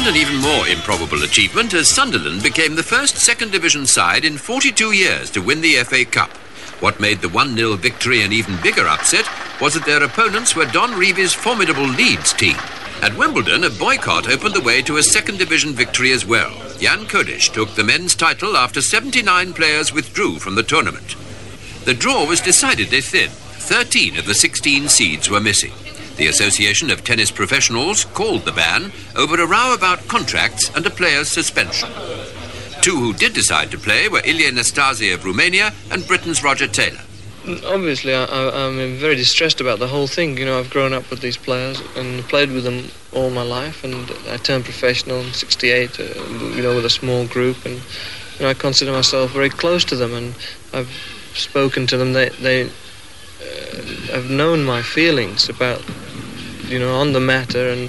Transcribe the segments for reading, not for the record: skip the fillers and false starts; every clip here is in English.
And an even more improbable achievement as Sunderland became the first second division side in 42 years to win the FA Cup. What made the 1-0 victory an even bigger upset was that their opponents were Don Reevy's formidable Leeds team. At Wimbledon, a boycott opened the way to a second division victory as well. Jan Kodesh took the men's title after 79 players withdrew from the tournament. The draw was decidedly thin. 13 of the 16 seeds were missing. The Association of Tennis Professionals called the ban over a row about contracts and a player's suspension. Two who did decide to play were Ilie Nastase of Romania and Britain's Roger Taylor. Obviously, I'm very distressed about the whole thing. You know, I've grown up with these players and played with them all my life, and I turned professional in 68, with a small group, and I consider myself very close to them, and I've spoken to them. They have known my feelings about, on the matter, and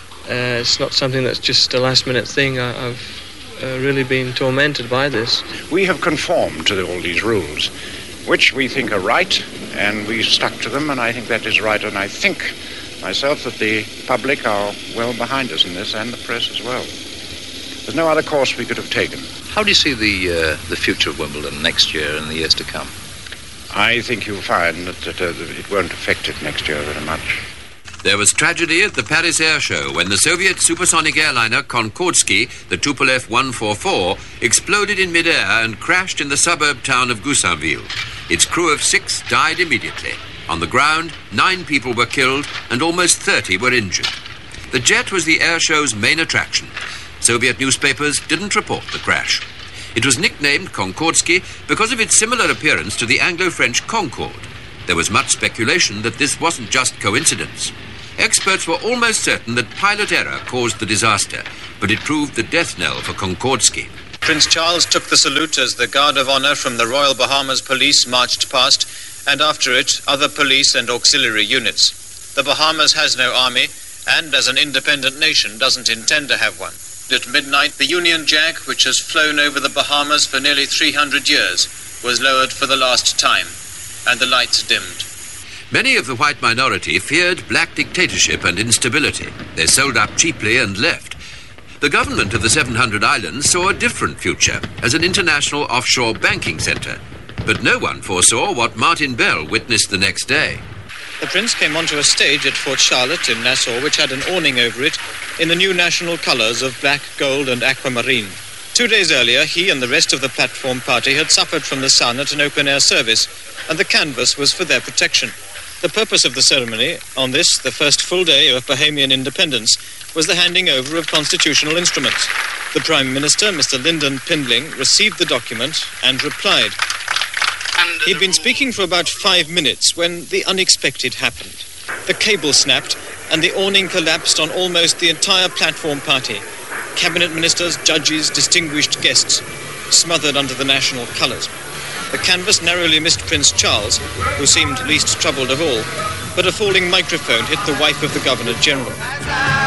it's not something that's just a last-minute thing. I've really been tormented by this. We have conformed to all these rules, which we think are right, and we stuck to them, and I think that is right, and I think myself that the public are well behind us in this, and the press as well. There's no other course we could have taken. How do you see the future of Wimbledon next year and the years to come? I think you'll find that it won't affect it next year very much. There was tragedy at the Paris Air Show when the Soviet supersonic airliner Konkordsky, the Tupolev 144, exploded in midair and crashed in the suburb town of Goussainville. Its crew of 6 died immediately. On the ground, 9 people were killed and almost 30 were injured. The jet was the air show's main attraction. Soviet newspapers didn't report the crash. It was nicknamed Konkordsky because of its similar appearance to the Anglo-French Concorde. There was much speculation that this wasn't just coincidence. Experts were almost certain that pilot error caused the disaster, but it proved the death knell for Konkordsky. Prince Charles took the salute as the Guard of Honor from the Royal Bahamas Police marched past, and after it, other police and auxiliary units. The Bahamas has no army, and as an independent nation doesn't intend to have one. At midnight, the Union Jack, which has flown over the Bahamas for nearly 300 years, was lowered for the last time, and the lights dimmed. Many of the white minority feared black dictatorship and instability. They sold up cheaply and left. The government of the 700 Islands saw a different future as an international offshore banking centre. But no one foresaw what Martin Bell witnessed the next day. The Prince came onto a stage at Fort Charlotte in Nassau, which had an awning over it in the new national colours of black, gold and aquamarine. 2 days earlier, he and the rest of the platform party had suffered from the sun at an open-air service, and the canvas was for their protection. The purpose of the ceremony, on this, the first full day of Bahamian independence, was the handing over of constitutional instruments. The Prime Minister, Mr. Lyndon Pindling, received the document and replied. He'd been speaking for about 5 minutes when the unexpected happened. The cable snapped and the awning collapsed on almost the entire platform party. Cabinet ministers, judges, distinguished guests, smothered under the national colours. The canvas narrowly missed Prince Charles, who seemed least troubled of all, but a falling microphone hit the wife of the Governor-General.